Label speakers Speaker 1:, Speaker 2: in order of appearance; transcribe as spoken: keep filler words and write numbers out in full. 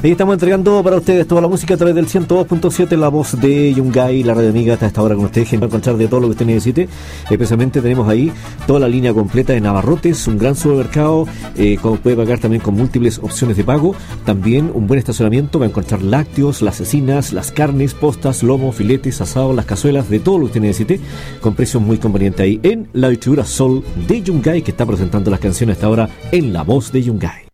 Speaker 1: Ahí estamos entregando para ustedes toda la música a través del ciento dos punto siete, la voz de Yungay, la radio amiga hasta esta hora con ustedes, para encontrar de todo lo que usted necesite. Especialmente tenemos ahí toda la línea completa de Navarrotes, un gran supermercado, eh, como puede pagar también con múltiples opciones de pago. También un buen estacionamiento, va a encontrar lácteos, las cecinas, las carnes, postas, lomo, filetes, asados, las cazuelas, de todo lo que usted necesite, con precios muy convenientes ahí en la distribuidora Sol de Yungay, que está presentando las canciones hasta ahora en la voz de Yungay.